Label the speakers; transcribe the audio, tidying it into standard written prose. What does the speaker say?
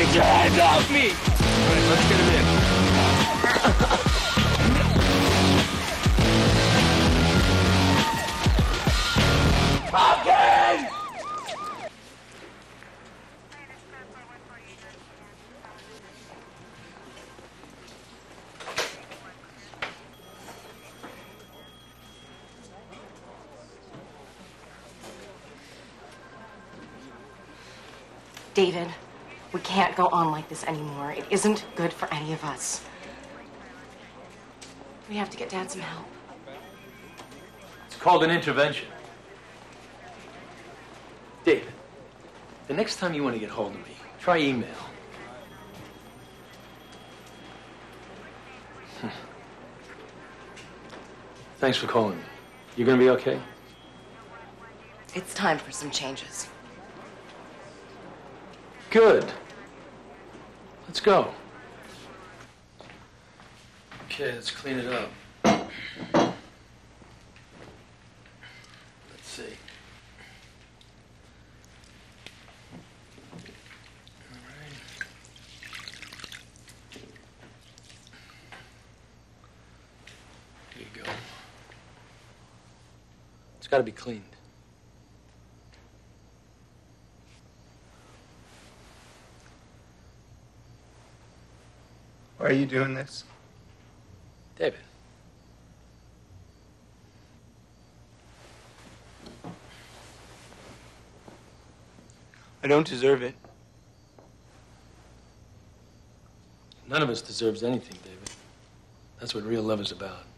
Speaker 1: Get your hands off me!
Speaker 2: All right, let's get him in.
Speaker 1: Hopkins!
Speaker 3: David, we can't go on like this anymore. It isn't good for any of us. We have to get Dad some help.
Speaker 2: It's called an intervention. David, the next time you want to get hold of me, try email. Thanks for calling me. You gonna be okay?
Speaker 3: It's time for some changes.
Speaker 2: Good. Let's go. Okay, let's clean it up. Let's see. All right. Here you go. It's got to be cleaned.
Speaker 4: Why are you doing this?
Speaker 2: David.
Speaker 4: I don't deserve it.
Speaker 2: None of us deserves anything, David. That's what real love is about.